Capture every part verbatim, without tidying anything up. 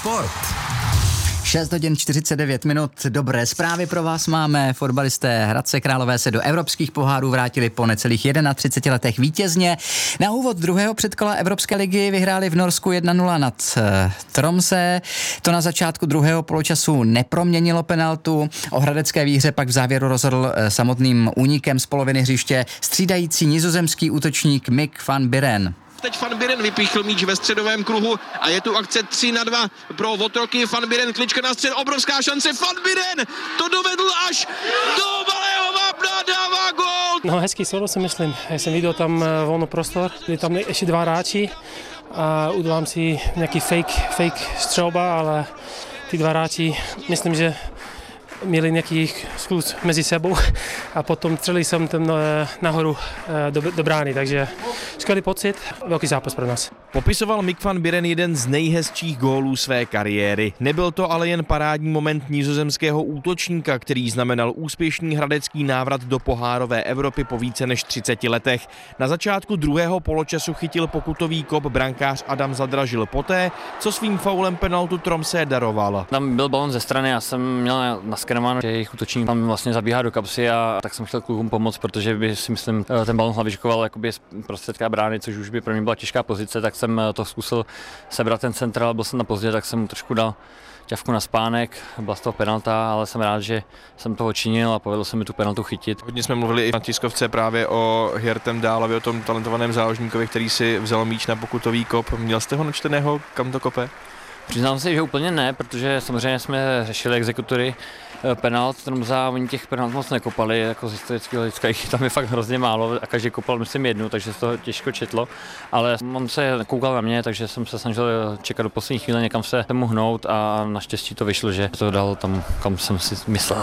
sport. šest hodin čtyřicet devět minut. Dobré zprávy pro vás máme. Fotbalisté Hradce Králové se do evropských pohárů vrátili po necelých třiceti jedné letech vítězně. Na úvod druhého předkola Evropské ligy vyhráli v Norsku jedna nula nad Tromsø. To na začátku druhého poločasu neproměnilo penaltu. O hradecké výhře pak v závěru rozhodl samotným únikem z poloviny hřiště střídající nizozemský útočník Mick van Buren. Teď Van Buren vypíchl míč ve středovém kruhu a je tu akce tři na dva pro otroky. Van Buren, klička na střed, obrovská šance. Van Buren to dovedl až do malého vápna, dává gól. No hezký solo si myslím. Já jsem viděl tam volný prostor, byli tam ještě dva hráči a udělám si nějaký fake, fake střelba, ale ty dva hráči, myslím, že měli nějaký skluz mezi sebou a potom střelil jsem tam nahoru do, do brány, takže skvělý pocit, velký zápas pro nás. Popisoval Mick van Buren jeden z nejhezčích gólů své kariéry. Nebyl to ale jen parádní moment nizozemského útočníka, který znamenal úspěšný hradecký návrat do pohárové Evropy po více než třiceti letech. Na začátku druhého poločasu chytil pokutový kop brankář Adam Zadražil poté, co svým faulem penaltu Tromsø daroval. Tam byl balon ze strany, já jsem měl naskerováno, že jejich útočník tam vlastně zabíhá do kapsy a tak jsem chtěl klukům pomoct, protože by si myslím ten balon hlavičkoval jakoby z prostředka brány, což už by pro mě byla těžká pozice, tak jsem to zkusil sebrat ten centrál, byl jsem na pozdě, tak jsem mu trošku dal ťavku na spánek, byla z toho penalta, ale jsem rád, že jsem toho činil a povedlo se mi tu penaltu chytit. Hodně jsme mluvili i na tiskovce právě o Hjortem Dálovi, o tom talentovaném záložníkovi, který si vzal míč na pokutový kop. Měl jste ho načteného, kam to kope? Přiznám se, že úplně ne, protože samozřejmě jsme řešili exekutory penalt, Tromsø, oni těch penalt moc nekopali, jako z historického hlediska, jich tam je fakt hrozně málo a každý kopal myslím jednu, takže se to těžko četlo, ale on se koukal na mě, takže jsem se snažil čekat do poslední chvíle, někam se mu hnout a naštěstí to vyšlo, že to dal tam, kam jsem si myslel.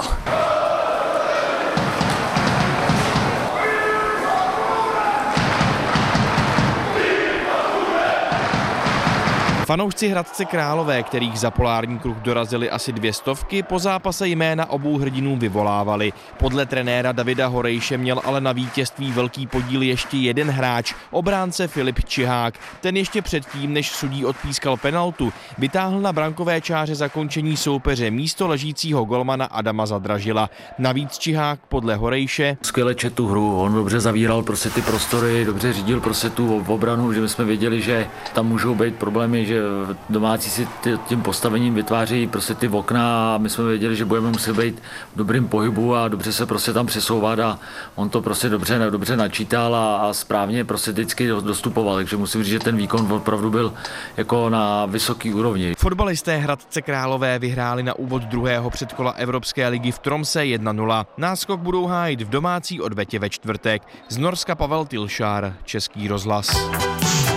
Fanoušci Hradce Králové, kterých za polární kruh dorazili asi dvě stovky, po zápase jména obou hrdinů vyvolávali. Podle trenéra Davida Horejše měl ale na vítězství velký podíl ještě jeden hráč, obránce Filip Čihák. Ten ještě předtím, než sudí odpískal penaltu, vytáhl na brankové čáře zakončení soupeře místo ležícího golmana Adama Zadražila. Navíc Čihák podle Horejše skvěle četl tu hru, on dobře zavíral prostě ty prostory, dobře řídil prostě tu obranu, že my jsme věděli, že tam můžou být problémy, že domácí si tím postavením vytváří prostě ty okna a my jsme věděli, že budeme muset být v dobrým pohybu a dobře se prostě tam přesouvat a on to prostě dobře, dobře načítal a, a správně prostě vždycky dostupoval, takže musím říct, že ten výkon opravdu byl jako na vysoký úrovni. Fotbalisté Hradce Králové vyhráli na úvod druhého předkola Evropské ligy v Tromsø jedna nula. Náskok budou hájit v domácí odvetě ve čtvrtek. Z Norska Pavel Tilšár, Český rozhlas.